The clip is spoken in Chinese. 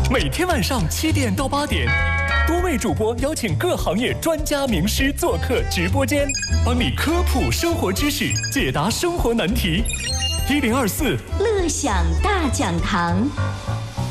每天晚上7点到8点，多位主播邀请各行业专家名师做客直播间，帮你科普生活知识，解答生活难题。1024 乐享大讲堂。